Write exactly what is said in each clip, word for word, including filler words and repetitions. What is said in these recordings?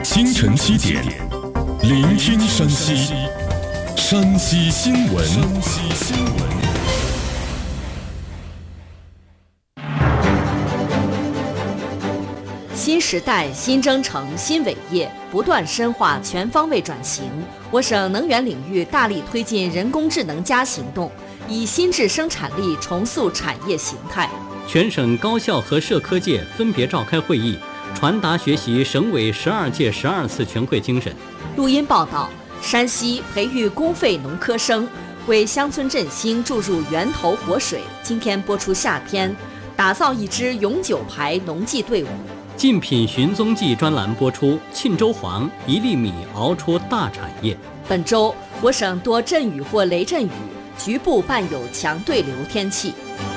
清晨七点，聆听山西，山西新闻。山西新闻。 新时代、新征程、新伟业，不断深化全方位转型。我省能源领域大力推进人工智能加行动，以新质生产力重塑产业形态。 全省高校和社科界分别召开会议，传达学习省委十二届十二次全会精神。 录音报道：山西培育公费农科生，为乡村振兴注入源头活水。今天播出夏天，打造一支永久牌农技队伍。 竞品寻踪记专栏播出，沁州黄一粒米熬出大产业。 本周我省多阵雨或雷阵雨，局部伴有强对流天气。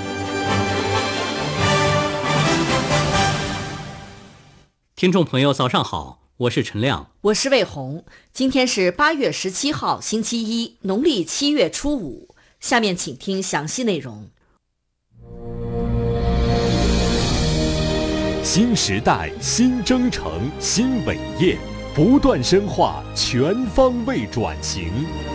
听众朋友早上好，我是陈亮， 我是魏红。今天是八月十七号星期一，农历七月初五。下面请听详细内容。 新时代、新征程、新伟业，不断深化全方位转型。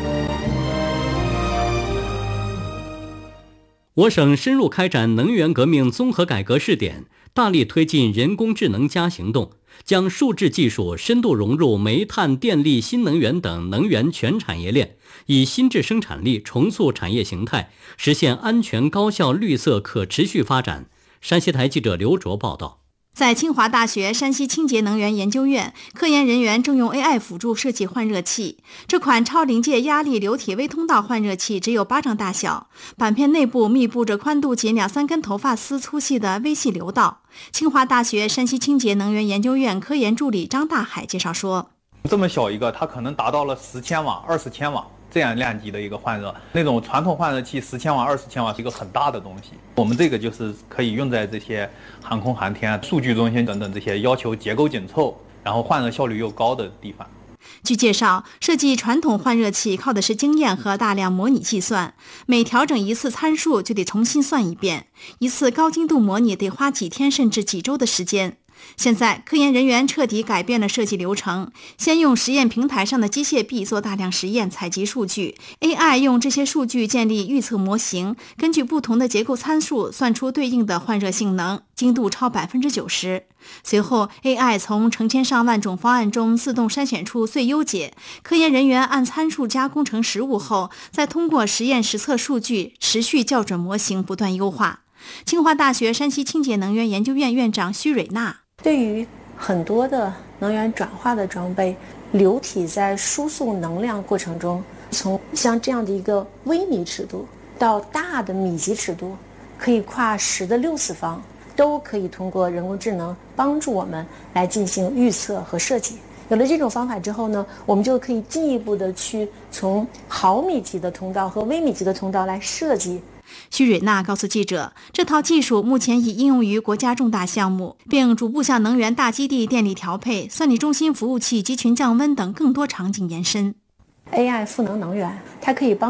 我省深入开展能源革命综合改革试点，大力推进人工智能加行动，将数字技术深度融入煤炭、电力、新能源等能源全产业链，以新质生产力重塑产业形态，实现安全、高效、绿色、可持续发展。山西台记者刘卓报道。 在清华大学山西清洁能源研究院，科研人员正用 A I 辅助设计换热器。这款超临界压力流体微通道换热器只有巴掌大小，板片内部密布着宽度仅两三根头发丝粗细的微细流道。清华大学山西清洁能源研究院科研助理张大海介绍说， 这么小一个，它可能达到了十千瓦、二十千瓦这样量级的一个换热，那种传统换热器十千瓦、二十千瓦是一个很大的东西。我们这个就是可以用在这些航空航天、数据中心等等这些要求结构紧凑，然后换热效率又高的地方。 据介绍，设计传统换热器靠的是经验和大量模拟计算，每调整一次参数就得重新算一遍，一次高精度模拟得花几天甚至几周的时间。现在科研人员彻底改变了设计流程，先用实验平台上的机械臂做大量实验采集数据， A I 用这些数据建立预测模型，根据不同的结构参数算出对应的换热性能，精度超 百分之九十。 随后 A I 从成千上万种方案中自动筛选出最优解，科研人员按参数加工成实物后，再通过实验实测数据持续校准模型，不断优化。清华大学山西清洁能源研究院院长徐蕊娜， 对于很多的能源转化的装备，流体在输送能量过程中，从像这样的一个微米尺度到大的米级尺度，可以跨十的六次方，都可以通过人工智能帮助我们来进行预测和设计。有了这种方法之后呢，我们就可以进一步的去从毫米级的通道和微米级的通道来设计。 徐蕊娜告诉记者，这套技术目前已应用于国家重大项目，并逐步向能源大基地电力调配、算力中心服务器集群降温等更多场景延伸。 A I 赋能能源，它可以帮